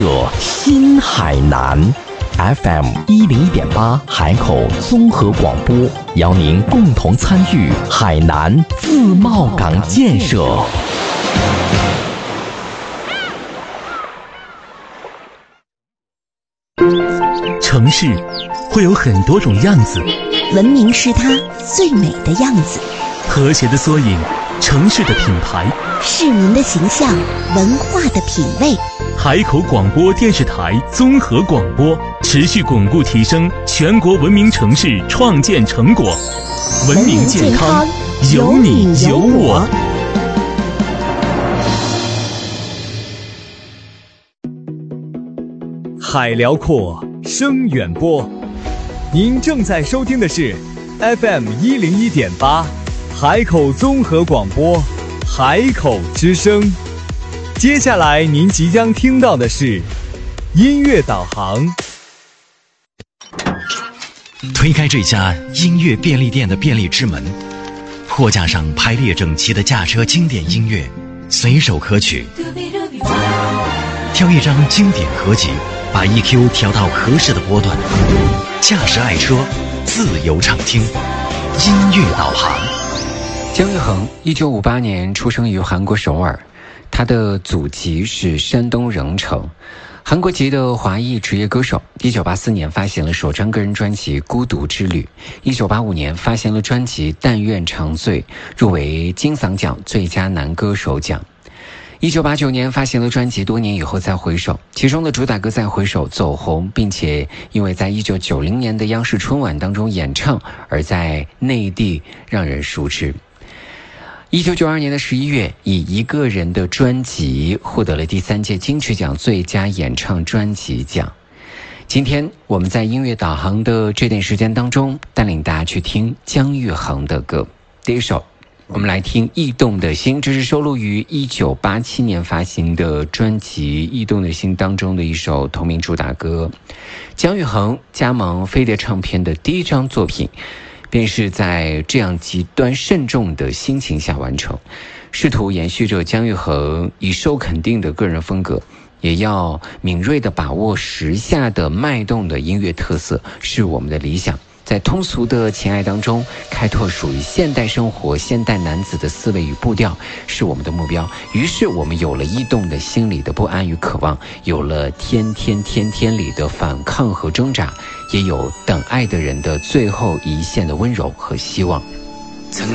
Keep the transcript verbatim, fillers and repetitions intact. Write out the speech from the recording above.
新海南 F M 一零一点八海口综合广播，邀您共同参与海南自贸港建设。 城市会有很多种样子， 文明是它最美的样子， 和谐的缩影，城市的品牌， 市民的形象，文化的品味。 海口广播电视台综合广播持续巩固提升全国文明城市创建成果，文明健康有你有我。 海辽阔，声远播。您正在收听的是 F M 一零一点八海口综合广播，海口之声。接下来您即将听到的是音乐导航。 推开这家音乐便利店的便利之门，货架上排列整齐的驾车经典音乐，随手可取。挑一张经典合集，把 E Q 调到合适的波段，驾驶爱车，自由畅听。音乐导航。 姜育恒一九五八年出生于韩国首尔，他的祖籍是山东荣成，韩国籍的华裔职业歌手。一九八四年发行了首张个人专辑《孤独之旅》，一九八五年发行了专辑《但愿长醉》，入围金嗓奖最佳男歌手奖。一九八九年发行了专辑《多年以后再回首》，其中的主打歌《再回首》走红，并且因为在一九九零年的央视春晚当中演唱，而在内地让人熟知。一九九二年的十一月，以一个人的专辑获得了第三届金曲奖最佳演唱专辑奖。今天我们在音乐导航的这段时间当中，带领大家去听姜育恒的歌。第一首我们来听《驿动的心》，这是收录于一九八七年发行的专辑《驿动的心》当中的一首同名主打歌。姜育恒加盟飞碟唱片的第一张作品，便是在这样极端慎重的心情下完成，试图延续着姜育恒以受肯定的个人风格，也要敏锐地把握时下的脉动的音乐特色，是我们的理想。在通俗的情爱当中开拓属于现代生活现代男子的思维与步调，是我们的目标。于是我们有了驿动的心里的不安与渴望，有了天天天天里的反抗和挣扎，也有等爱的人的最后一线的温柔和希望。